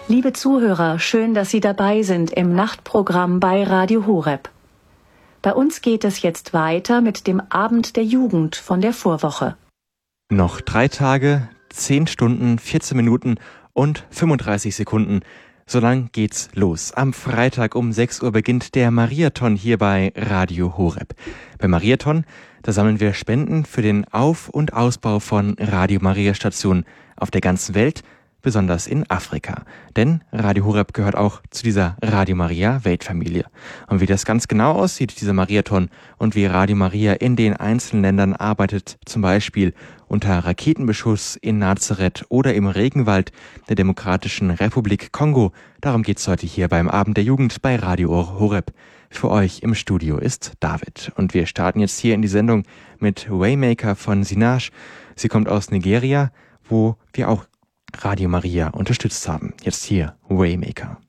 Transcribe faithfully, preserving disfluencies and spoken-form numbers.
Liebe Zuhörer, schön, dass Sie dabei sind im Nachtprogramm bei Radio Horeb. Bei uns geht es jetzt weiter mit dem Abend der Jugend von der Vorwoche. Noch drei Tage, zehn Stunden, vierzehn Minuten und fünfunddreißig Sekunden. So lang geht's los. Am Freitag um sechs Uhr beginnt der Mariathon hier bei Radio Horeb. Beim Mariathon, da sammeln wir Spenden für den Auf- und Ausbau von Radio Maria Stationen auf der ganzen Welt, besonders in Afrika. Denn Radio Horeb gehört auch zu dieser Radio Maria Weltfamilie. Und wie das ganz genau aussieht, dieser Mariathon, und wie Radio Maria in den einzelnen Ländern arbeitet, zum Beispiel unter Raketenbeschuss in Nazareth oder im Regenwald der Demokratischen Republik Kongo, darum geht's heute hier beim Abend der Jugend bei Radio Horeb. Für euch im Studio ist David. Und wir starten jetzt hier in die Sendung mit Waymaker von Sinach. Sie kommt aus Nigeria, wo wir auch Radio Maria unterstützt haben. Jetzt hier Waymaker.